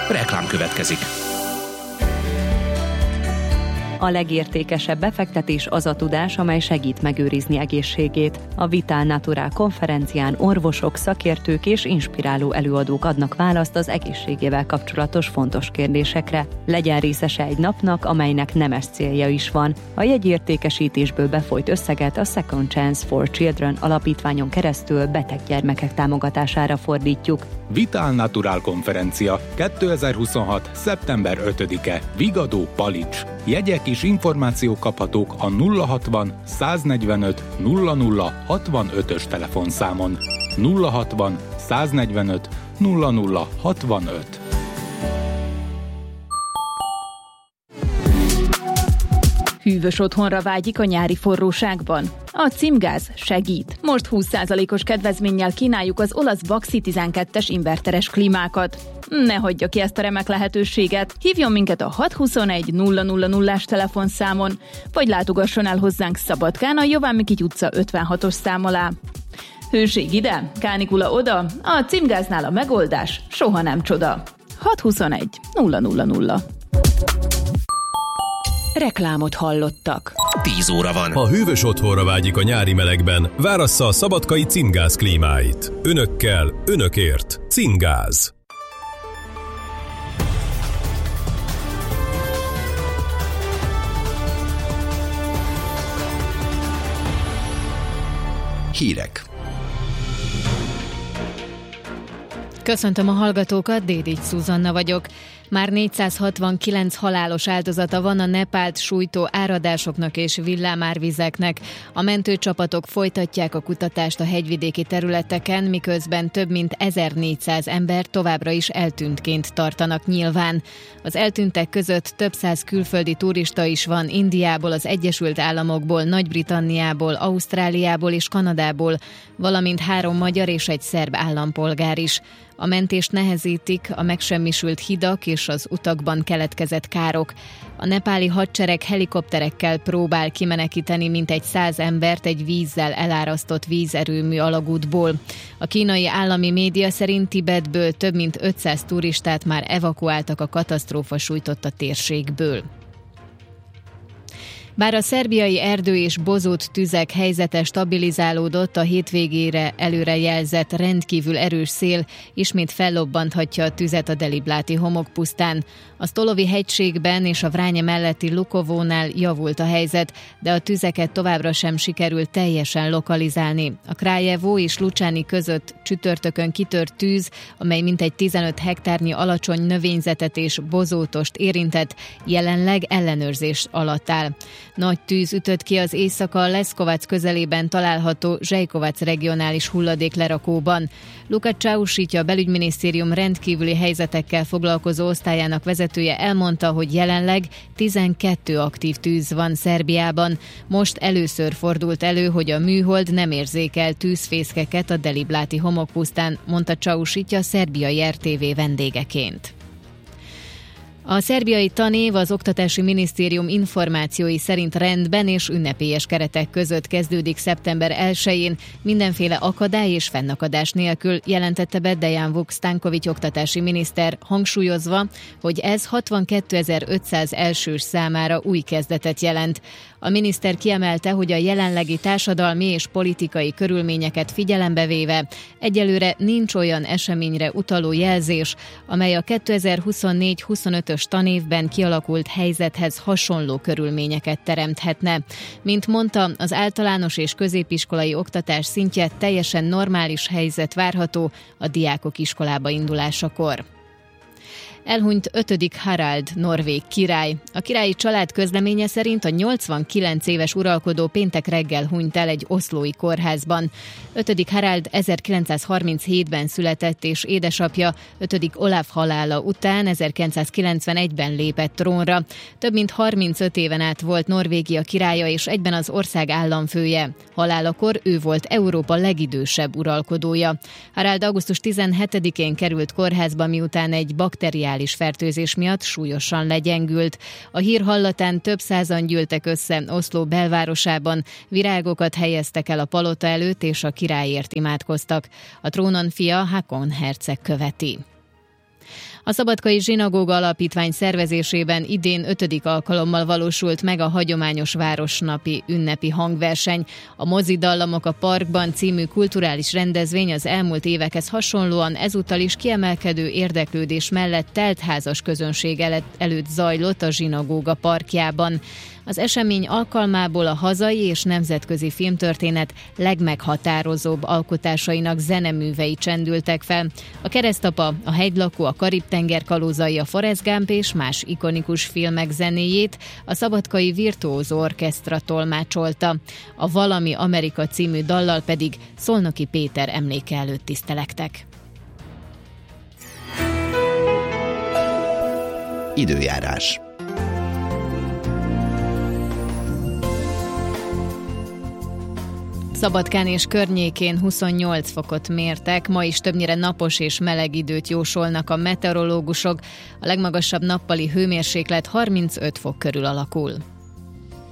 Reklám következik. A legértékesebb befektetés az a tudás, amely segít megőrizni egészségét. A Vital Natural konferencián orvosok, szakértők és inspiráló előadók adnak választ az egészségével kapcsolatos fontos kérdésekre. Legyen részese egy napnak, amelynek nemes célja is van. A jegyértékesítésből befolyt összeget a Second Chance for Children alapítványon keresztül beteg gyermekek támogatására fordítjuk. Vital Natural konferencia 2026. szeptember 5-e. Vigadó, Palics. Jegyek és információk kaphatók a 060 145 00 65-ös telefonszámon. 060 145 00 65. Hűvös otthonra vágyik a nyári forróságban? A Címgáz segít. Most 20%-os kedvezménnyel kínáljuk az olasz Baxi 12-es inverteres klímákat. Ne hagyja ki ezt a remek lehetőséget. Hívjon minket a 621 000-as telefonszámon, vagy látogasson el hozzánk Szabadkán a Jován Mikity utca 56-os szám alá. Hőség ide, kánikula oda, a Címgáznál a megoldás soha nem csoda. 621 000. Reklámot hallottak. 10 óra van. Ha hűvös otthonra vágyik a nyári melegben, várassza a szabadkai Címgáz klímáit. Önökkel, önökért. Címgáz. Hírek. Köszöntöm a hallgatókat, Dédics Zuzanna vagyok. Már 469 halálos áldozata van a Nepált sújtó áradásoknak és villámárvizeknek. A mentőcsapatok folytatják a kutatást a hegyvidéki területeken, miközben több mint 1400 ember továbbra is eltűntként tartanak nyilván. Az eltűntek között több száz külföldi turista is van Indiából, az Egyesült Államokból, Nagy-Britanniából, Ausztráliából és Kanadából, valamint 3 magyar és egy szerb állampolgár is. A mentést nehezítik a megsemmisült hidak és az utakban keletkezett károk. A nepáli hadsereg helikopterekkel próbál kimenekíteni mintegy 100 embert egy vízzel elárasztott vízerőmű alagútból. A kínai állami média szerint Tibetből több mint 500 turistát már evakuáltak a katasztrófa sújtotta térségből. Bár a szerbiai erdő és bozót tüzek helyzete stabilizálódott, a hétvégére előrejelzett rendkívül erős szél ismét fellobbanthatja a tüzet a Delibláti homokpusztán. A Stolovi hegységben és a Vránye melletti Lukovónál javult a helyzet, de a tüzeket továbbra sem sikerült teljesen lokalizálni. A Krályevo és Lucsáni között csütörtökön kitört tűz, amely mintegy 15 hektárnyi alacsony növényzetet és bozótost érintett, jelenleg ellenőrzés alatt áll. Nagy tűz ütött ki az éjszaka Leszkovac közelében található Zsejkovac regionális hulladéklerakóban. Lukács Csáusítja, a belügyminisztérium rendkívüli helyzetekkel foglalkozó osztályának vezetője elmondta, hogy jelenleg 12 aktív tűz van Szerbiában. Most először fordult elő, hogy a műhold nem érzékel tűzfészkeket a Delibláti homokpusztán, mondta Csáusítja szerbiai RTV vendégeként. A szerbiai tanév az Oktatási Minisztérium információi szerint rendben és ünnepélyes keretek között kezdődik szeptember 1-én, mindenféle akadály és fennakadás nélkül, jelentette be Dejan Vuk Stanković oktatási miniszter, hangsúlyozva, hogy ez 62.500 elsős számára új kezdetet jelent. A miniszter kiemelte, hogy a jelenlegi társadalmi és politikai körülményeket figyelembe véve egyelőre nincs olyan eseményre utaló jelzés, amely a 2024-25-ös tanévben kialakult helyzethez hasonló körülményeket teremthetne. Mint mondta, az általános és középiskolai oktatás szintje teljesen normális helyzet várható a diákok iskolába indulásakor. Elhunyt 5. Harald norvég király. A királyi család közleménye szerint a 89 éves uralkodó péntek reggel hunyt el egy oszlói kórházban. 5. Harald 1937-ben született, és édesapja 5. Olaf halála után 1991-ben lépett trónra. Több mint 35 éven át volt Norvégia királya, és egyben az ország államfője. Halálakor ő volt Európa legidősebb uralkodója. Harald augusztus 17-én került kórházba, miután egy bakteriális fertőzés miatt súlyosan legyengült. A hír hallatán több százan gyűltek össze Oszló belvárosában, virágokat helyeztek el a palota előtt, és a királyért imádkoztak. A trónon fia Hákon herceg követi. A Szabadkai Zsinagóga Alapítvány szervezésében idén 5. alkalommal valósult meg a hagyományos városnapi ünnepi hangverseny. A Mozidallamok a parkban című kulturális rendezvény az elmúlt évekhez hasonlóan ezúttal is kiemelkedő érdeklődés mellett teltházas közönség előtt zajlott a zsinagóga parkjában. Az esemény alkalmából a hazai és nemzetközi filmtörténet legmeghatározóbb alkotásainak zeneművei csendültek fel. A Keresztapa, a Hegylakó, a Karib-tenger kalózai, a Forrest Gump és más ikonikus filmek zenéjét a Szabadkai Virtuózó Orkesztra tolmácsolta. A Valami Amerika című dallal pedig Szolnoki Péter emléke előtt tisztelektek. Időjárás. Szabadkán és környékén 28 fokot mértek, ma is többnyire napos és meleg időt jósolnak a meteorológusok, a legmagasabb nappali hőmérséklet 35 fok körül alakul.